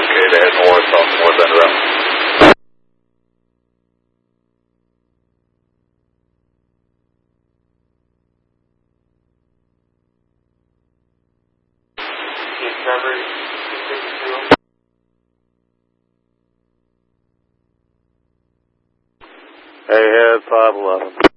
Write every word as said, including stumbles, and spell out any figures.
okay to head north on North End Route. Discovery two fifty-two. Hey, head five eleven.